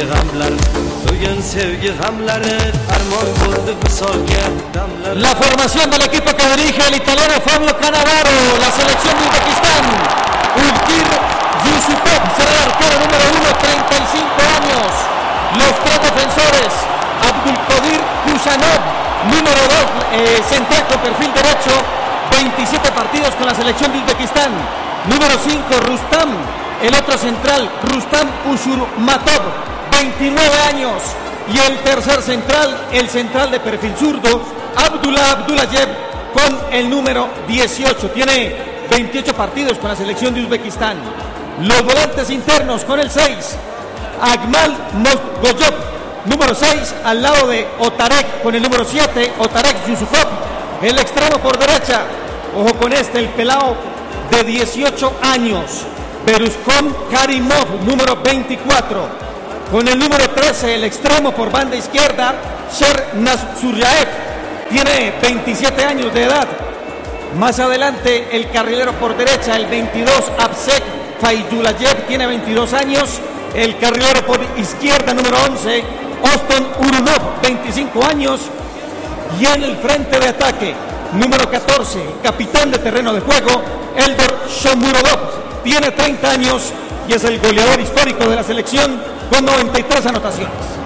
sevgi g'amlar, bugun sevgi g'amlari armon bo'ldi visolga damlar. La formación del equipo que dirige el italiano Fabio Cannavaro, la selección de Uzbekistán. Ulkir Yusupov será el arquero número 1, 35 años. Los tres defensores, Abdulkadir Kusanov, número 2, central con perfil derecho, 27 partidos con la selección de Uzbekistán. Número 5, Rustam, el otro central, Rustam Ushurmatov, 29 años. Y el tercer central, el central de perfil zurdo, Abdullah Abdullayev, con el número 18. Tiene 28 partidos con la selección de Uzbekistán. Los volantes internos con el 6, Akmal Mogoyov, número 6, al lado de Otarek, con el número 7, Otarek Yusupov. El extremo por derecha, ojo con este, el pelao de 18 años, Beruzkom Karimov, número 24. Con el número 13, el extremo por banda izquierda, Sher Nazuryaev, tiene 27 años de edad. Más adelante, el carrilero por derecha, el 22, Absek Fayzulayev, tiene 22 años. El carrilero por izquierda, número 11, Oston Urunov, 25 años. Y en el frente de ataque, número 14, capitán de terreno de juego, Eldor Shomurodov, tiene 30 años y es el goleador histórico de la selección con 93 anotaciones.